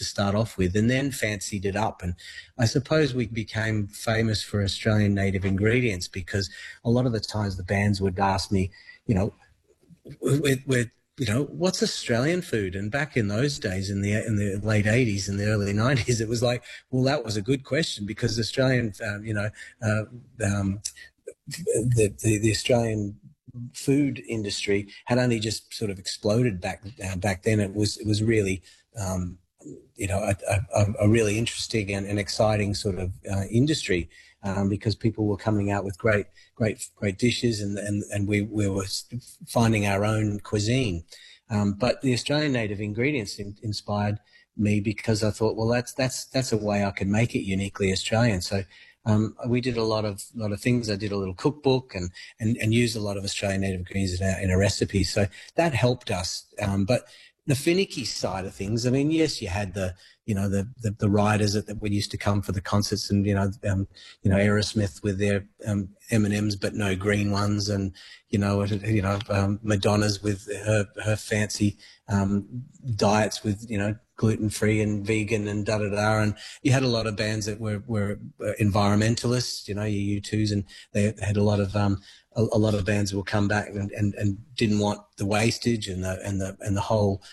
start off with, and then fancied it up. And I suppose we became famous for Australian native ingredients, because a lot of the times the bands would ask me, you know, what's Australian food? And back in those days, in the late 80s and the early 90s, it was like, well, that was a good question, because Australian, the Australian food industry had only just sort of exploded back then. It was really, a really interesting and exciting sort of industry, because people were coming out with great dishes, and we were finding our own cuisine. But the Australian native ingredients inspired me, because I thought, well, that's a way I can make it uniquely Australian. So we did a lot of things. I did a little cookbook and used a lot of Australian native ingredients in a recipe. So that helped us. But the finicky side of things, I mean, yes, you had the riders that would used to come for the concerts, and Aerosmith with their M&Ms but no green ones, and Madonna's with her fancy diets with gluten-free and vegan and da-da-da. And you had a lot of bands that were environmentalists, your U2s, and they had a lot of bands that will come back and didn't want the wastage and the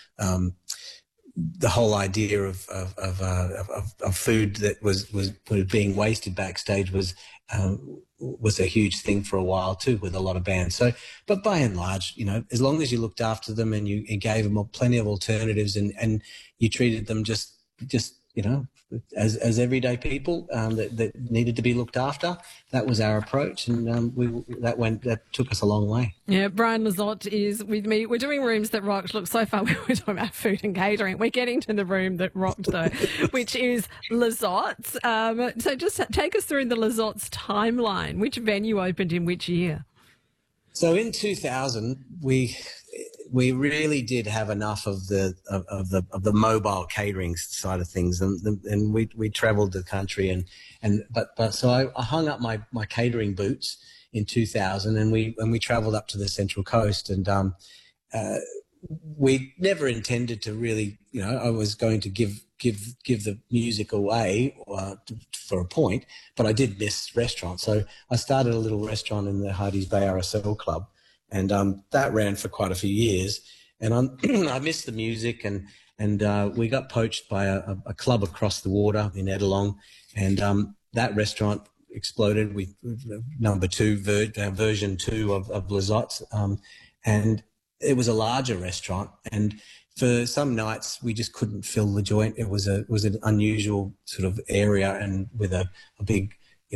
whole idea of food that was being wasted backstage was a huge thing for a while too, with a lot of bands. So, but by and large, as long as you looked after them and you gave them plenty of alternatives, and you treated them just as everyday people that needed to be looked after, that was our approach, and that took us a long way. Yeah, Brian Lizotte is with me. We're doing Rooms That Rocked. Look, so far we were talking about food and catering. We're getting to the room that rocked, though, which is Lizotte's. So just take us through the Lizotte's timeline. Which venue opened in which year? So in 2000, we really did have enough of the mobile catering side of things, and we travelled the country, but so I hung up my catering boots in 2000, and we travelled up to the Central Coast, and we never intended to really, I was going to give the music away for a point, but I did miss restaurants, so I started a little restaurant in the Hardy's Bay RSL Club. And that ran for quite a few years, and I missed the music, and we got poached by a club across the water in Edelong, and that restaurant exploded with version 2 of Lizotte's, and it was a larger restaurant, and for some nights we just couldn't fill the joint. It was an unusual sort of area, and with a big,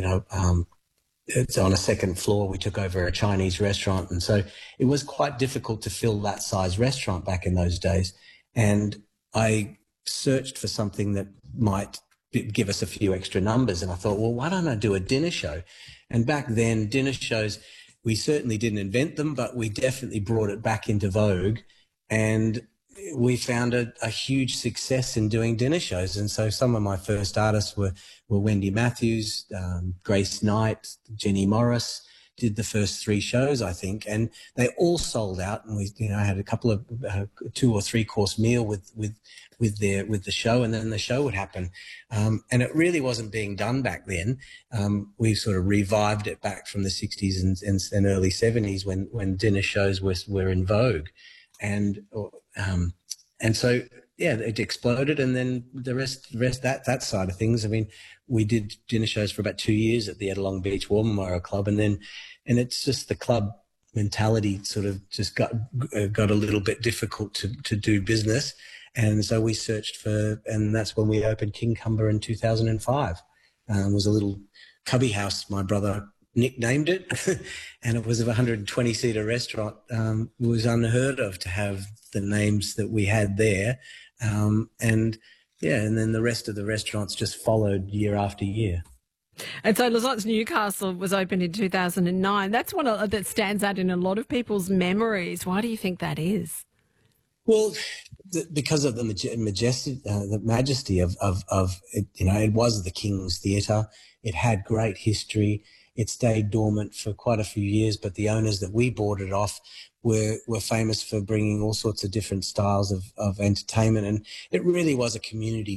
it's on a second floor. We took over a Chinese restaurant, and so it was quite difficult to fill that size restaurant back in those days. And I searched for something that might give us a few extra numbers, and I thought, well, why don't I do a dinner show? And back then, dinner shows, we certainly didn't invent them, but we definitely brought it back into vogue, and we found a huge success in doing dinner shows. And so some of my first artists were Wendy Matthews, Grace Knight, Jenny Morris, did the first 3 shows, I think, and they all sold out. And we, had a couple of 2 or 3 course meal with the show, and then the show would happen. And it really wasn't being done back then. We sort of revived it back from the 60s and early 70s when dinner shows were in vogue. And so, yeah, it exploded, and then the rest that side of things. I mean, we did dinner shows for about 2 years at the Edelong Beach Woolloomooloo Club, and it's just the club mentality sort of just got a little bit difficult to do business, and so we searched and that's when we opened King Cumber in 2005. It was a little cubby house, my brother nicknamed it, and it was a 120-seater restaurant. It was unheard of to have the names that we had there, and then the rest of the restaurants just followed year after year. And so Lizotte's Newcastle was opened in 2009. That's one that stands out in a lot of people's memories. Why do you think that is? Well, because of the majesty of it. It was the King's Theatre. It had great history. It stayed dormant for quite a few years, but the owners that we bought it off were famous for bringing all sorts of different styles of entertainment, and it really was a community